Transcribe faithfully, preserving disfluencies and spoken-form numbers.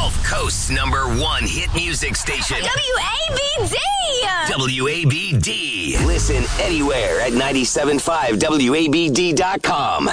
Gulf Coast's number one hit music station. W A B D! W A B D. Listen anywhere at nine seven five W A B D dot com.